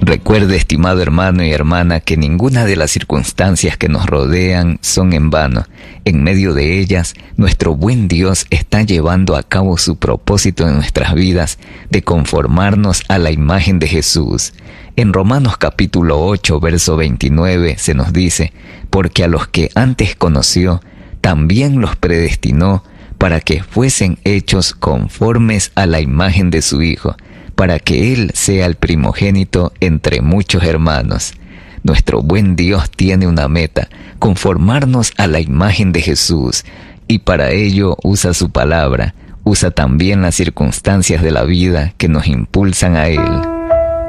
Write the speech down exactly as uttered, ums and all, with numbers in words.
Recuerde, estimado hermano y hermana, que ninguna de las circunstancias que nos rodean son en vano. En medio de ellas, nuestro buen Dios está llevando a cabo su propósito en nuestras vidas de conformarnos a la imagen de Jesús. En Romanos capítulo ocho, verso veintinueve, se nos dice: porque a los que antes conoció, también los predestinó para que fuesen hechos conformes a la imagen de su Hijo, para que Él sea el primogénito entre muchos hermanos. Nuestro buen Dios tiene una meta: conformarnos a la imagen de Jesús, y para ello usa su palabra, usa también las circunstancias de la vida que nos impulsan a Él.